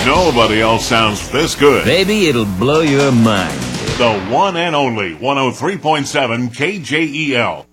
Nobody else sounds this good. Baby, it'll blow your mind. The one and only 103.7 KJEL.